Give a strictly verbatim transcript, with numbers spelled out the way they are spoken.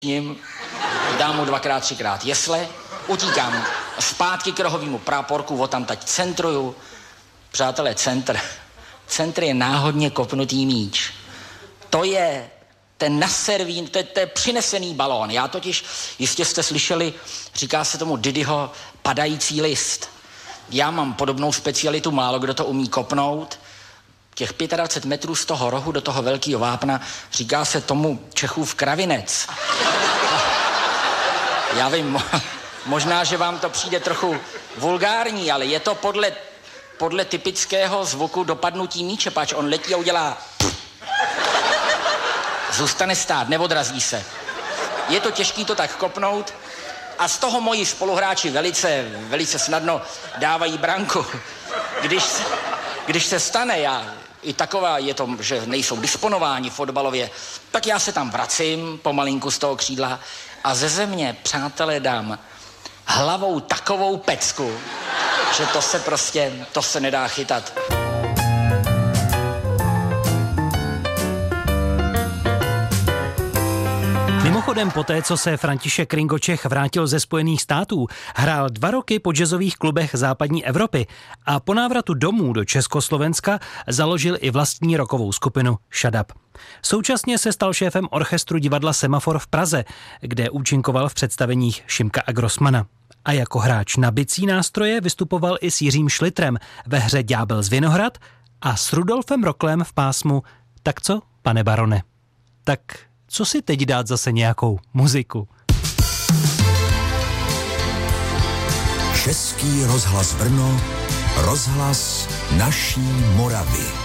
ním, dám mu dvakrát, třikrát jesle, utíkám zpátky k rohovému práporku, odtamtať centruju. Přátelé, centr. Centr je náhodně kopnutý míč. To je ten naservín, to je, to je přinesený balón. Já totiž, jistě jste slyšeli, říká se tomu Didyho padající list. Já mám podobnou specialitu, málo kdo to umí kopnout. Těch dvacet pět metrů z toho rohu do toho velkého vápna, říká se tomu Čechův kravinec. Já vím, možná, že vám to přijde trochu vulgární, ale je to podle, podle typického zvuku dopadnutí míče, pač on letí a udělá pff. Zůstane stát, neodrazí se. Je to těžký to tak kopnout a z toho moji spoluhráči velice, velice snadno dávají branku. Když se, když se stane, já, i taková je to, že nejsou disponováni fotbalově, tak já se tam vracím pomalinku z toho křídla a ze země, přátelé, dám hlavou takovou pecku, že to se prostě, to se nedá chytat. Mimochodem, poté, co se František Ringočech vrátil ze Spojených států, hrál dva roky po jazzových klubech západní Evropy a po návratu domů do Československa založil i vlastní rockovou skupinu Shut Up. Současně se stal šéfem orchestru divadla Semafor v Praze, kde účinkoval v představeních Šimka a Grossmana. A jako hráč na bicí nástroje vystupoval i s Jiřím Šlitrem ve hře Ďábel z Vinohrad a s Rudolfem Roklem v pásmu Tak co, pane barone? Tak co si teď dát zase nějakou muziku? Český rozhlas Brno, rozhlas naší Moravy.